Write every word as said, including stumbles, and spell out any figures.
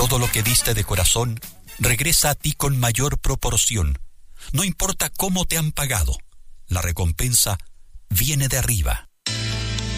Todo lo que diste de corazón regresa a ti con mayor proporción. No importa cómo te han pagado, la recompensa viene de arriba.